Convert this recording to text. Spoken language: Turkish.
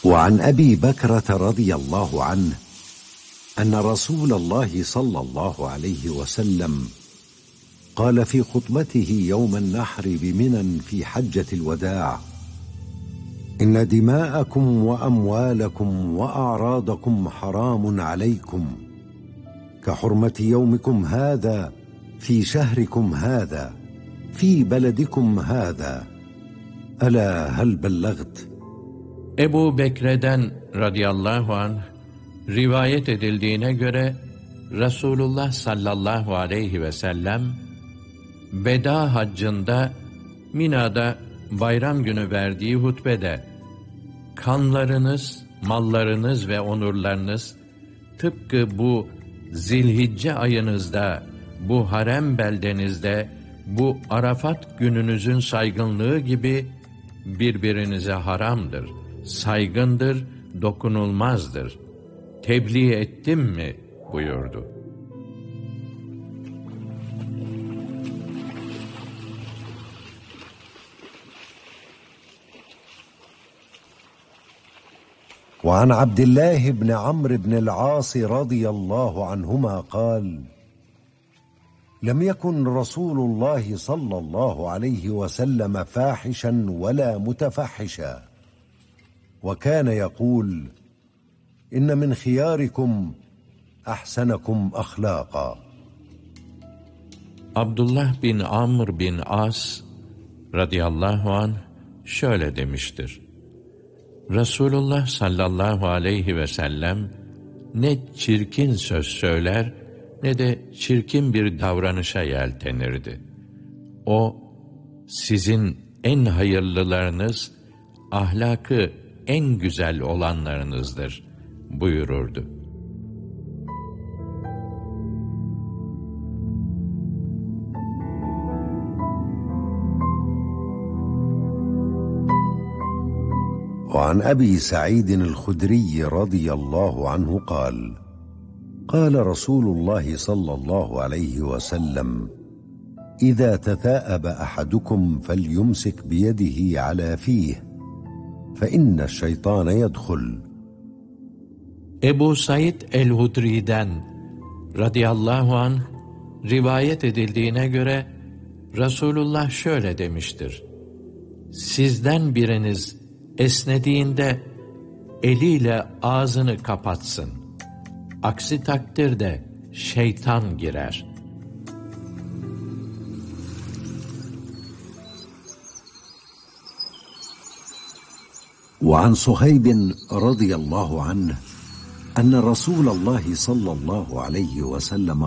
وعن أبي بكرة رضي الله عنه أن رسول الله صلى الله عليه وسلم قال في خطبته يوم النحر بمنى في حجة الوداع: إن دماءكم وأموالكم وأعراضكم حرام عليكم كحرمة يومكم هذا في شهركم هذا في بلدكم هذا. ألا هل بلغت؟ Ebu Bekre'den radıyallahu anh rivayet edildiğine göre Resulullah sallallahu aleyhi ve sellem Veda haccında Mina'da bayram günü verdiği hutbede kanlarınız, mallarınız ve onurlarınız tıpkı bu Zilhicce ayınızda, bu harem beldenizde, bu Arafat gününüzün saygınlığı gibi birbirinize haramdır, saygındır, dokunulmazdır. Tebliğ ettim mi buyurdu. وعن عبد الله بن عمرو بن العاص رضي الله عنهما قال: لم يكن رسول الله صلى الله عليه وسلم فاحشا ولا متفحشا، وكان يقول: إن من خياركم أحسنكم أخلاقا. Abdullah bin Amr bin As radıyallahu anh şöyle demiştir: Resulullah sallallahu aleyhi ve sellem ne çirkin söz söyler ne de çirkin bir davranışa yeltenirdi. O, sizin en hayırlılarınız, ahlakı en güzel olanlarınızdır buyururdu. وعن أبي سعيد الخدري رضي الله عنه قال: قال رسول الله صلى الله عليه وسلم: إذا تثاءب أحدكم فليمسك بيده على فيه فإن الشيطان يدخل. Ebu Said el-Hudri'den radıyallahu anh rivayet edildiğine göre Resulullah şöyle demiştir: Sizden biriniz esnediğinde eliyle ağzını kapatsın. Aksi takdirde şeytan girer. وعن صهيب رضي الله عنه أن رسول الله صلى الله عليه وسلم